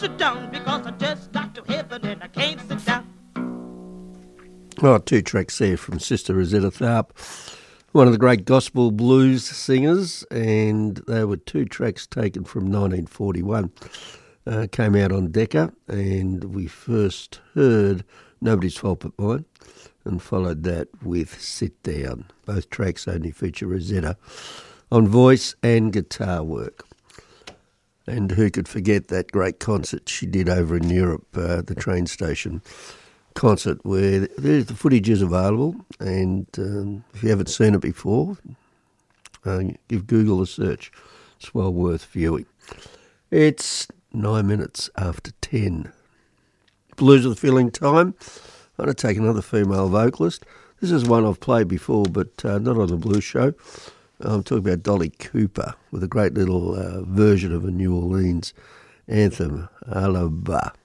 sit down because I just got to heaven and I can't sit down. Oh, two tracks there from Sister Rosetta Tharpe, one of the great gospel blues singers, and they were two tracks taken from 1941. Came out on Decca, and we first heard Nobody's Fault But Mine, and followed that with Sit Down. Both tracks only feature Rosetta on voice and guitar work. And who could forget that great concert she did over in Europe, the train station concert, where the footage is available, and if you haven't seen it before, give Google a search. It's well worth viewing. It's 9 minutes after 10. Blues of the Filling time. I'm going to take another female vocalist. This is one I've played before, but not on the blues show. I'm talking about Dolly Cooper with a great little version of a New Orleans anthem, Alaba.